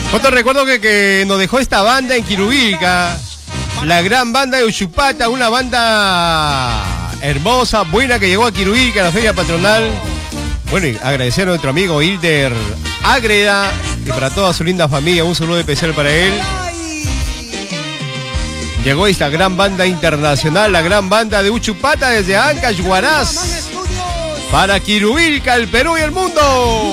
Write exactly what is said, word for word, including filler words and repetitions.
Otro recuerdo que, que nos dejó esta banda en Quirubilca, la gran banda de Ushupata, una banda hermosa, buena, que llegó a Quirubilca, a la feria patronal. Bueno, y agradecer a nuestro amigo Hilder Ágreda y para toda su linda familia, un saludo especial para él. Llegó esta gran banda internacional, la gran banda de Ushupata desde Ancash, Huaraz, para Quirubilca, el Perú y el mundo.